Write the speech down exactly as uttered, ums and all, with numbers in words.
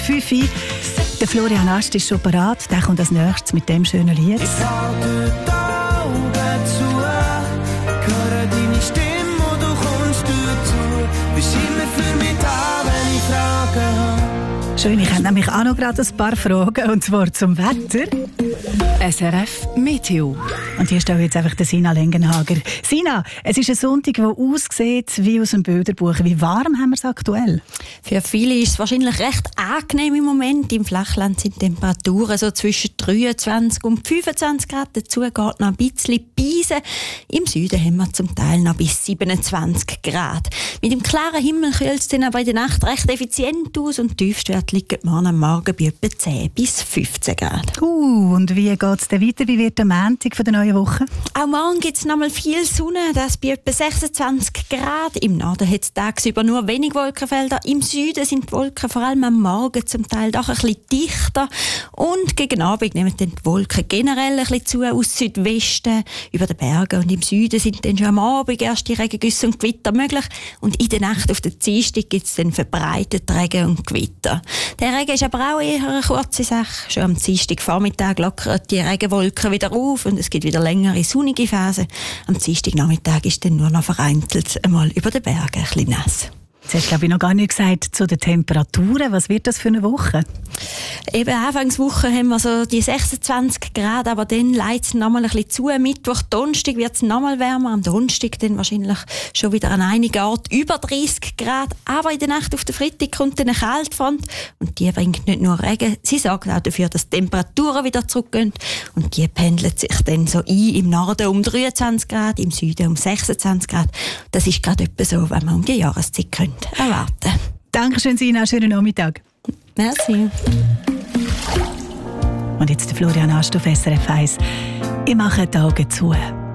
fünf Uhr. Der Florian Ast ist schon parat. Der kommt als nächstes mit dem schönen Lied. Ich halte die Augen zu, höre deine Stimme und du kommst dazu. Bist immer für mich da, wenn ich Fragen habe. Schön, ich habe nämlich auch noch gerade ein paar Fragen, und zwar zum Wetter. S R F Meteo. Und hier steht jetzt einfach der Sina Lengenhager. Sina, es ist ein Sonntag, der aussieht wie aus einem Bilderbuch. Wie warm haben wir es aktuell? Für viele ist es wahrscheinlich recht angenehm im Moment. Im Flachland sind Temperaturen so zwischen dreiundzwanzig und fünfundzwanzig Grad. Dazu geht noch ein bisschen Beise. Im Süden haben wir zum Teil noch bis siebenundzwanzig Grad. Mit dem klaren Himmel kühlt es dann aber in der Nacht recht effizient aus und die Tiefstwerte liegen morgen am Morgen bei etwa zehn bis fünfzehn Grad. Uh, und wie geht es denn weiter? Wie wird der Montag von der neuen Woche? Auch morgen gibt es noch mal viel Sonne, das bei etwa sechsundzwanzig Grad. Im Norden hat es tagsüber nur wenig Wolkenfelder. Im Süden sind die Wolken vor allem am Morgen zum Teil doch ein bisschen dichter. Und gegen Abend nehmen dann die Wolken generell ein bisschen zu, aus Südwesten, über den Bergen. Und im Süden sind dann schon am Abend erst die Regengüsse und Gewitter möglich. Und in der Nacht auf den Dienstag gibt es dann verbreitet Regen und Gewitter. Der Regen ist aber auch eher eine kurze Sache. Schon am Dienstagvormittag lockern die Regenwolken wieder auf und es gibt wieder längere sonnige Phasen. Am Dienstagnachmittag ist dann nur noch vereinzelt einmal über den Bergen ein bisschen nass. Jetzt hast du, glaube ich, noch gar nicht gesagt zu den Temperaturen. Was wird das für eine Woche? Eben Anfangswoche haben wir so die sechsundzwanzig Grad, aber dann leitet es nochmal ein bisschen zu. Mittwoch, Donnerstag wird es nochmal wärmer. Am Donnerstag dann wahrscheinlich schon wieder an einigen Orten über dreißig Grad. Aber in der Nacht auf den Freitag kommt dann eine Kaltfront und die bringt nicht nur Regen, sie sorgt auch dafür, dass die Temperaturen wieder zurückgehen und die pendelt sich dann so ein. Im Norden um dreiundzwanzig Grad, im Süden um sechsundzwanzig Grad. Das ist gerade etwa so, wenn man um die Jahreszeit könnte erwarten. Dankeschön, Sina. Schönen Nachmittag. Merci. Und jetzt der Florian Ast auf S R F eins. Ich mache die Augen zu.